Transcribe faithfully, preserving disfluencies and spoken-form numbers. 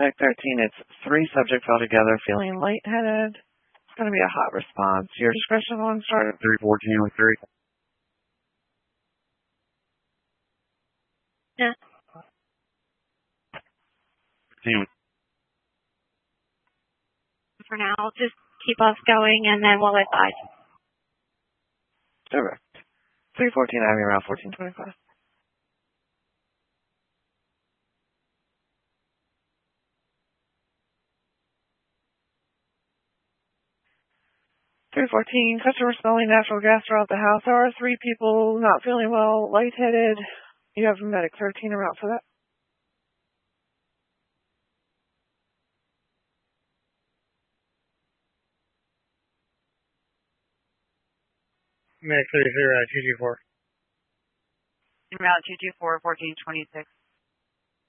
Medic thirteen, it's three subjects altogether feeling lightheaded. It's going to be a hot response. Your discretion on start. three fourteen with three. Yeah. Team. For now, just keep us going and then we'll advise. Direct. three fourteen, Avenue Route fourteen twenty-five. three fourteen, customer smelling natural gas throughout the house. There are three people not feeling well, lightheaded. You have Medic thirteen around for that. Medic thirty-three, uh, two two four. Route two two four, fourteen twenty-six.